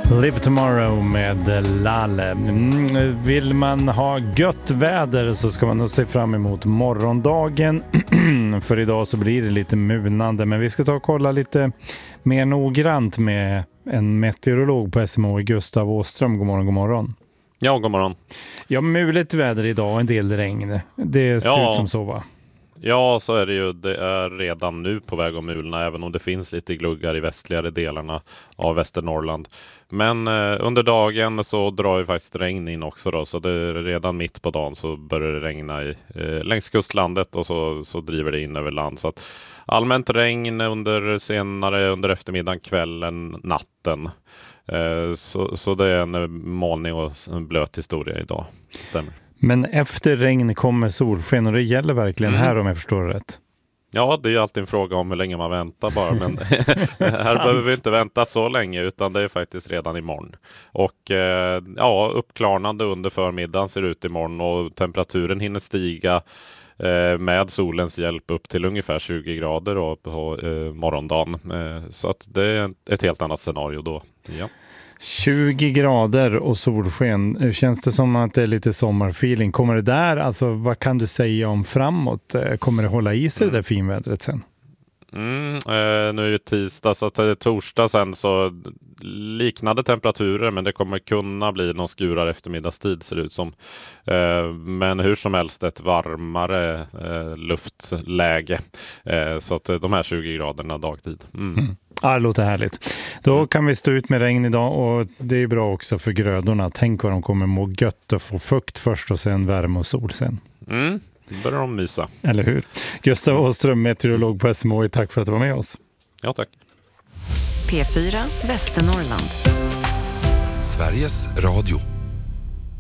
Live Tomorrow med Lalle. Vill man ha gött väder så ska man nog se fram emot morgondagen. För idag så blir det lite munande. Men vi ska ta och kolla lite mer noggrant med en meteorolog på SMH, Gustav Åström. God morgon, god morgon. Ja, god morgon. Ja, muligt väder idag och en del regn. Det ser ut som så, va? Ja, så är det ju. Det är redan nu på väg att mulna, även om det finns lite gluggar i västligare delarna av Västernorrland. Men under dagen så drar ju faktiskt regn in också då, så det är redan mitt på dagen så börjar det regna längs kustlandet och så driver det in över land. Så att allmänt regn under eftermiddagen, kvällen, natten. Så det är en molnig och en blöt historia idag, stämmer. Men efter regn kommer solsken och det gäller verkligen här om jag förstår det rätt. Ja, det är ju alltid en fråga om hur länge man väntar bara, men här behöver vi inte vänta så länge utan det är faktiskt redan imorgon. Och uppklarnande under förmiddagen ser ut imorgon och temperaturen hinner stiga med solens hjälp upp till ungefär 20 grader då, på morgondagen. Så att det är ett helt annat scenario då. Ja. 20 grader och solsken. Känns det som att det är lite sommarfeeling? Kommer det där, alltså vad kan du säga om framåt? Kommer det hålla i sig det där finvädret sen? Nu är det tisdag, så att torsdag sen så liknande temperaturer, men det kommer kunna bli någon skurar eftermiddagstid ser det ut som. Men hur som helst ett varmare luftläge. Så att de här 20 graderna dagtid. Ja, det låter härligt. Då kan vi stå ut med regn idag och det är bra också för grödorna. Tänk vad de kommer må gött och få fukt först och sen värme och sol sen. Då börjar de mysa. Eller hur? Gustav Åström, meteorolog på SMH, tack för att du var med oss. Ja, tack. P4 Västernorrland. Sveriges Radio.